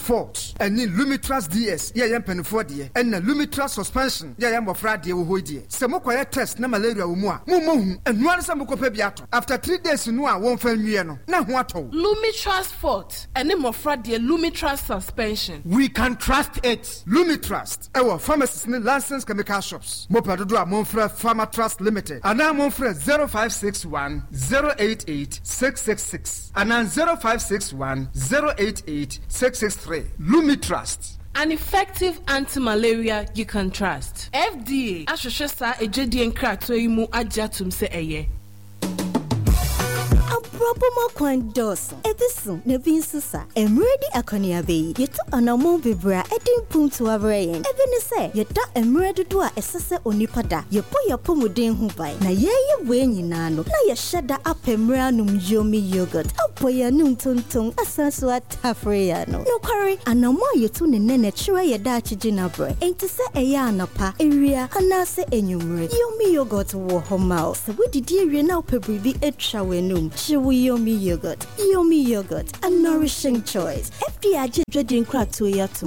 Forte and Lumitras DS yeah penifo de and Lumitras suspension yeah mofra de wo hodie se mokoye test na malaria wo mu a momohu enuan se mokopa biato after 3 days no a won fa nwie no na ho ato Lumitras Forte and mofra de Lumitras suspension we can trust it. Lumitras our pharmacists ni licensed chemical shops mopadodo a monfra Pharmatrust Limited and now monfra 0561 088 666 and 0561 088 663. Lumitrust, an effective anti-malaria you can trust. FDA Ashosha ejedi enkrato imu ajatum se eye. Proper Quandos, Edison, Nevinsusa, and ready Aconiabe, yet anamo vibra, edding pum to a brain. Even say, yet that and murder to a assessor onipada, you put your pomodin hubai. Na ye win nano, na ya shada up a mranum yomi yogurt, up boy a noon tonton, a sansua tafriano. No curry, and no more you tune in nene chua ya dachi ginabre, ain't to say a yana pa, area, and I say enumerate. Yomi yogurt war her mouth, so what did you now pebby a chawenum? Yomi yogurt, a nourishing choice. FDI dreading crack to yatum.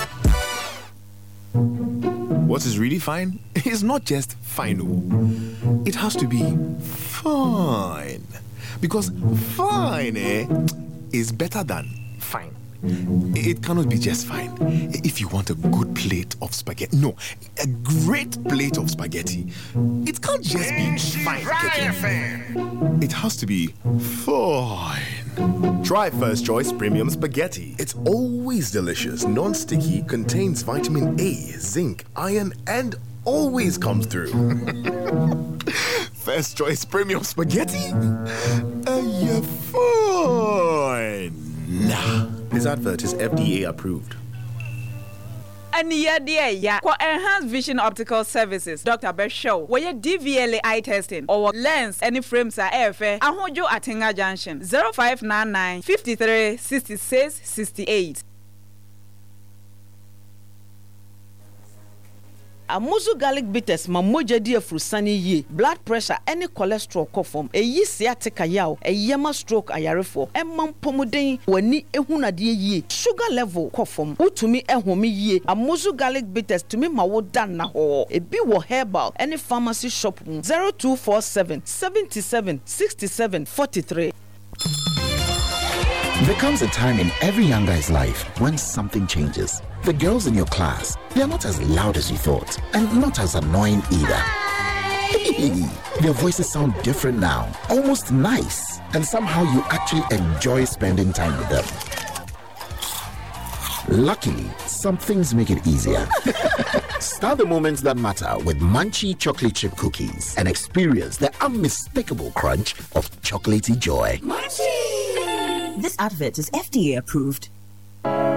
What is really fine is not just fine. It has to be fine. Because fine is better than fine. It cannot be just fine. If you want a good plate of spaghetti, no, a great plate of spaghetti, it can't just be fine. It has to be fine. Try First Choice Premium Spaghetti. It's always delicious, non-sticky, contains vitamin A, zinc, iron, and always comes through. First Choice Premium Spaghetti? You're fine. This advert is FDA approved. And yeah, for enhanced vision optical services, Dr. Beshow, where your DVLA eye testing or lens any frames are AFA, Ahojo Atinga Junction 0599 53 66 68. Amuzu garlic bitters ma moja di afrusani ye blood pressure any cholesterol kofom eyi sciatica yaw eyema stroke ayarefo emman pomoden wani ehunade ye sugar level kofom utumi ehome ye Amuzu garlic bitters tumi ma wo dan na ho ebi wo herbal any pharmacy shop 0247 77 67 43. There comes a time in every young guy's life when something changes. The girls in your class, they are not as loud as you thought, and not as annoying either. Their voices sound different now, almost nice, and somehow you actually enjoy spending time with them. Luckily, some things make it easier. Start the moments that matter with Munchie chocolate chip cookies and experience the unmistakable crunch of chocolatey joy. Munchie! This advert is FDA approved.